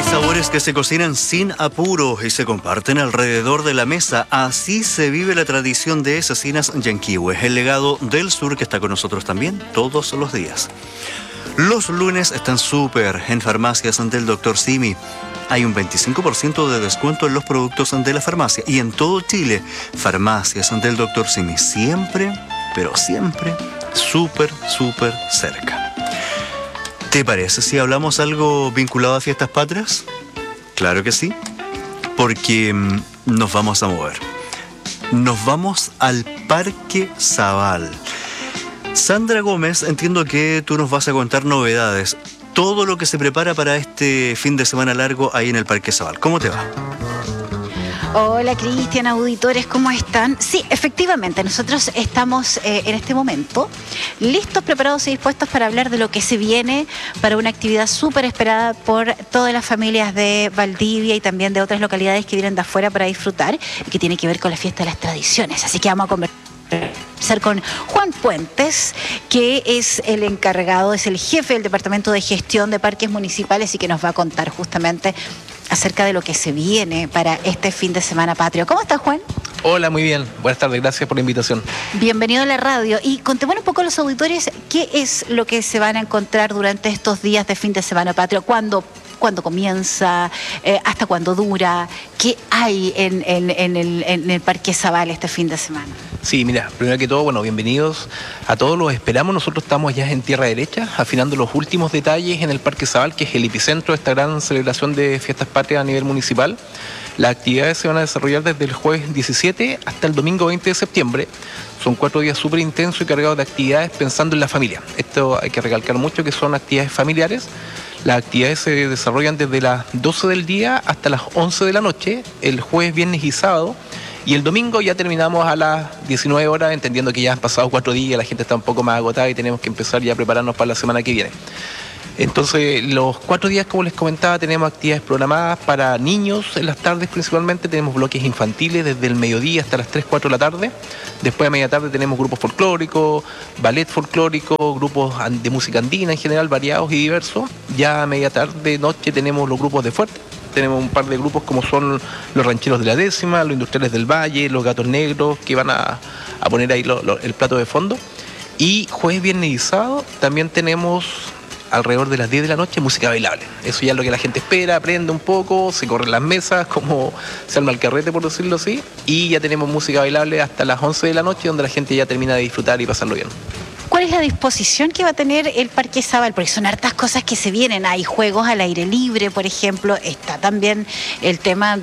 Sabores que se cocinan sin apuro y se comparten alrededor de la mesa. Así se vive la tradición de Cecinas Yanquihue, el legado del sur que está con nosotros también todos los días. Los lunes están súper en farmacias del Dr. Simi. Hay un 25% de descuento en los productos de la farmacia. Y en todo Chile, farmacias del Dr. Simi. Siempre, pero siempre, súper cerca. ¿Te parece si hablamos algo vinculado a fiestas patrias? Claro que sí, porque nos vamos a mover. Nos vamos al Parque Zabal. Sandra Gómez, entiendo que tú nos vas a contar novedades. Todo lo que se prepara para este fin de semana largo ahí en el Parque Zabal. ¿Cómo te va? Hola Cristian, auditores, ¿cómo están? Sí, efectivamente, nosotros estamos en este momento listos, preparados y dispuestos para hablar de lo que se viene para una actividad súper esperada por todas las familias de Valdivia y también de otras localidades que vienen de afuera para disfrutar y que tiene que ver con la fiesta de las tradiciones. Así que vamos a conversar con Juan Puentes, que es el encargado, es el jefe del Departamento de Gestión de Parques Municipales y que nos va a contar justamente acerca de lo que se viene para este fin de semana patrio. ¿Cómo estás, Juan? Hola, muy bien. Buenas tardes, gracias por la invitación. Bienvenido a la radio. Y contémonos un poco a los auditores qué es lo que se van a encontrar durante estos días de fin de semana patrio. ¿Cuándo comienza? ¿Hasta cuándo dura? ¿Qué hay en el Parque Zabal este fin de semana? Sí, mira, primero que todo, bueno, bienvenidos a todos, los esperamos. Nosotros estamos ya en tierra derecha, afinando los últimos detalles en el Parque Zabal, que es el epicentro de esta gran celebración de fiestas patrias a nivel municipal. Las actividades se van a desarrollar desde el jueves 17 hasta el domingo 20 de septiembre. Son 4 días súper intensos y cargados de actividades pensando en la familia. Esto hay que recalcar mucho que son actividades familiares. Las actividades se desarrollan desde las 12 del día hasta las 11 de la noche, el jueves, viernes y sábado. Y el domingo ya terminamos a las 19 horas, entendiendo que ya han pasado 4 días, la gente está un poco más agotada y tenemos que empezar ya a prepararnos para la semana que viene. Entonces, los 4 días, como les comentaba, tenemos actividades programadas para niños en las tardes principalmente. Tenemos bloques infantiles desde el mediodía hasta las 3, 4 de la tarde. Después, a media tarde, tenemos grupos folclóricos, ballet folclórico, grupos de música andina en general, variados y diversos. Ya a media tarde, noche, tenemos los grupos de fuerte. Tenemos un par de grupos como son los rancheros de la décima, los industriales del valle, los gatos negros, que van a poner ahí el plato de fondo. Y jueves, viernes y sábado también tenemos alrededor de las 10 de la noche música bailable. Eso ya es lo que la gente espera, aprende un poco, se corren las mesas, como se arma el carrete, por decirlo así. Y ya tenemos música bailable hasta las 11 de la noche, donde la gente ya termina de disfrutar y pasarlo bien. ¿Cuál es la disposición que va a tener el Parque Zabal? Porque son hartas cosas que se vienen. Hay juegos al aire libre, por ejemplo. Está también el tema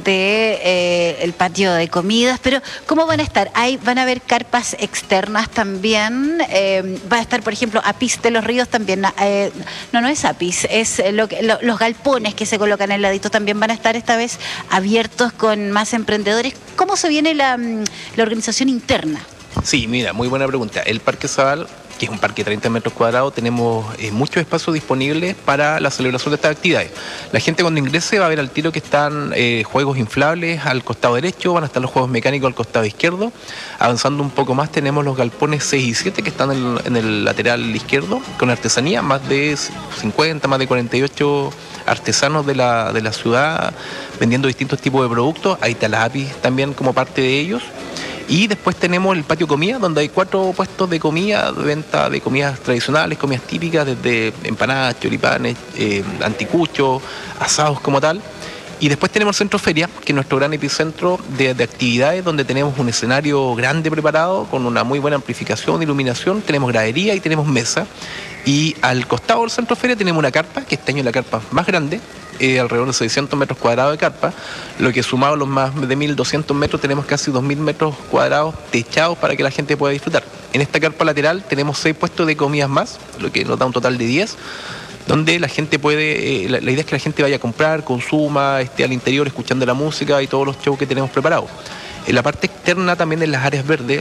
de el patio de comidas. Pero, ¿cómo van a estar? ¿Van a haber carpas externas también? Va a estar, por ejemplo, Apis de los Ríos también. No es Apis. Es los galpones que se colocan al ladito también van a estar esta vez abiertos con más emprendedores. ¿Cómo se viene la organización interna? Sí, mira, muy buena pregunta. El Parque Zabal, que es un parque de 30 metros cuadrados, tenemos muchos espacios disponibles para la celebración de estas actividades. La gente cuando ingrese va a ver al tiro que están juegos inflables al costado derecho, van a estar los juegos mecánicos al costado izquierdo. Avanzando un poco más tenemos los galpones 6 y 7 que están en el lateral izquierdo, con artesanía, más de 50, más de 48 artesanos de la ciudad vendiendo distintos tipos de productos. Ahí está la API también como parte de ellos. Y después tenemos el patio comida, donde hay 4 puestos de comida, de venta de comidas tradicionales, comidas típicas, desde empanadas, choripanes, anticuchos, asados como tal. Y después tenemos el Centro Feria, que es nuestro gran epicentro de actividades, donde tenemos un escenario grande preparado, con una muy buena amplificación, iluminación, tenemos gradería y tenemos mesa. Y al costado del Centro Feria tenemos una carpa, que este año es la carpa más grande, alrededor de 600 metros cuadrados de carpa, lo que sumado a los más de 1.200 metros tenemos casi 2.000 metros cuadrados techados para que la gente pueda disfrutar. En esta carpa lateral tenemos 6 puestos de comidas más, lo que nos da un total de 10, donde la gente puede, la idea es que la gente vaya a comprar, consuma, esté al interior escuchando la música y todos los shows que tenemos preparados. En la parte externa también, en las áreas verdes,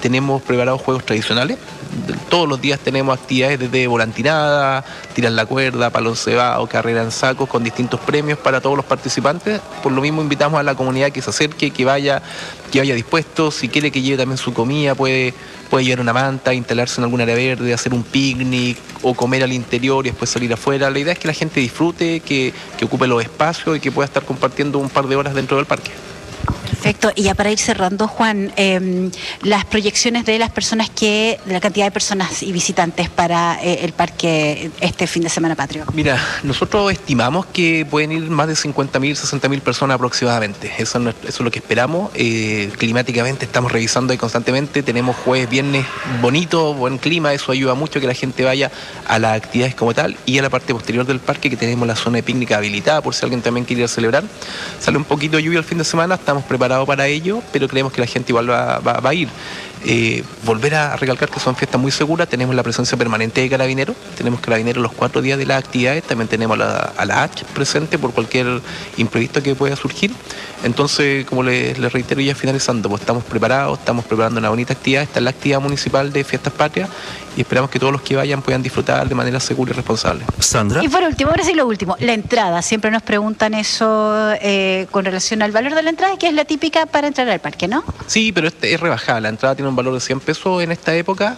tenemos preparados juegos tradicionales. Todos los días tenemos actividades desde volantinada, tirar la cuerda, palo cebado, carrera en sacos, con distintos premios para todos los participantes. Por lo mismo invitamos a la comunidad que se acerque, que vaya dispuesto. Si quiere que lleve también su comida, puede llevar una manta, instalarse en alguna área verde, hacer un picnic o comer al interior y después salir afuera. La idea es que la gente disfrute, que ocupe los espacios y que pueda estar compartiendo un par de horas dentro del parque. Perfecto. Y ya para ir cerrando, Juan, las proyecciones de las personas de la cantidad de personas y visitantes para el parque este fin de semana patrio. Mira, nosotros estimamos que pueden ir más de 50.000, 60.000 personas aproximadamente. Eso es lo que esperamos. Climáticamente estamos revisando ahí constantemente. Tenemos jueves, viernes bonito, buen clima. Eso ayuda mucho a que la gente vaya a las actividades como tal y a la parte posterior del parque, que tenemos la zona de picnic habilitada por si alguien también quiere ir a celebrar. Sale un poquito de lluvia el fin de semana, estamos preparados para ello, pero creemos que la gente igual va a ir. Volver a recalcar que son fiestas muy seguras. Tenemos la presencia permanente de carabineros, tenemos carabineros los 4 días de las actividades, también tenemos a la H presente por cualquier imprevisto que pueda surgir. Entonces, como les reitero ya finalizando, pues estamos preparados, estamos preparando una bonita actividad. Esta es la actividad municipal de Fiestas Patrias y esperamos que todos los que vayan puedan disfrutar de manera segura y responsable. Sandra. Y por último, ahora sí lo último, la entrada. Siempre nos preguntan eso con relación al valor de la entrada, que es la típica para entrar al parque, ¿no? Sí, pero es rebajada. La entrada tiene un valor de 100 pesos en esta época.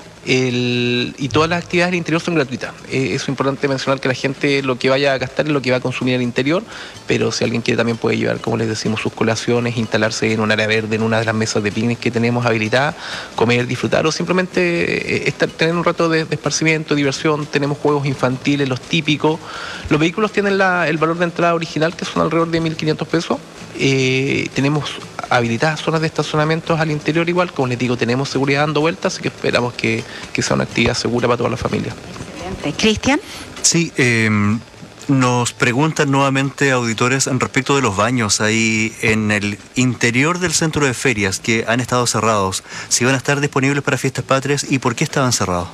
Y todas las actividades del interior son gratuitas. Es importante mencionar que la gente lo que vaya a gastar es lo que va a consumir al interior, pero si alguien quiere también puede llevar, como les decimos, sus colaciones, instalarse en un área verde, en una de las mesas de picnic que tenemos habilitada, comer, disfrutar o simplemente tener un rato de esparcimiento, diversión. Tenemos juegos infantiles, los típicos. Los vehículos tienen el valor de entrada original, que son alrededor de 1.500 pesos. Tenemos habilitadas zonas de estacionamientos al interior igual, como les digo, tenemos seguridad dando vueltas, así que esperamos que sea una actividad segura para toda la familia. Excelente. ¿Cristian? Sí, nos preguntan nuevamente auditores respecto de los baños ahí en el interior del centro de ferias que han estado cerrados, si van a estar disponibles para Fiestas Patrias y por qué estaban cerrados.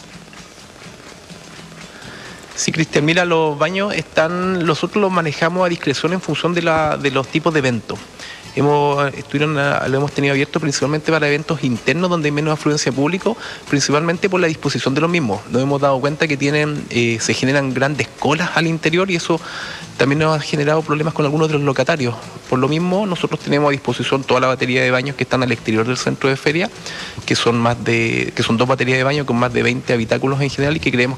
Sí, Cristian, mira, los baños nosotros los manejamos a discreción en función de los tipos de eventos. Lo hemos tenido abierto principalmente para eventos internos donde hay menos afluencia público, principalmente por la disposición de los mismos. Nos hemos dado cuenta que se generan grandes colas al interior y eso también nos ha generado problemas con algunos de los locatarios. Por lo mismo, nosotros tenemos a disposición toda la batería de baños que están al exterior del centro de feria, que son 2 baterías de baño con más de 20 habitáculos en general y que creemos